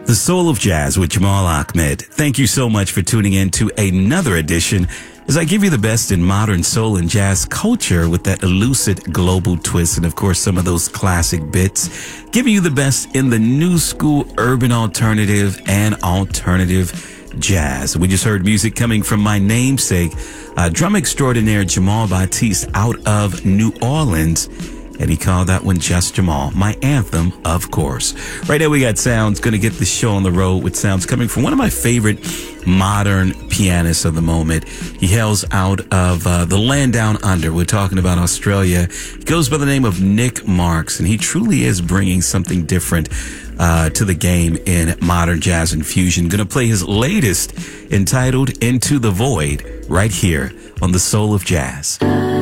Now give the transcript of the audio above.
The Soul of Jazz with Jamal Ahmed. Thank you so much for tuning in to another edition as I give you the best in modern soul and jazz culture with that elusive global twist and, of course, some of those classic bits. Giving you the best in the new school urban alternative and alternative jazz. We just heard music coming from my namesake, drum extraordinaire Jamal Batiste out of New Orleans. And he called that one Just Jamal, my anthem, of course. Right now we got sounds, going to get the show on the road with sounds coming from one of my favorite modern pianists of the moment. He hails out of the land down under. We're talking about Australia. He goes by the name of Nick Marks, and he truly is bringing something different to the game in modern jazz and fusion. Going to play his latest entitled Into the Void right here on The Soul of Jazz.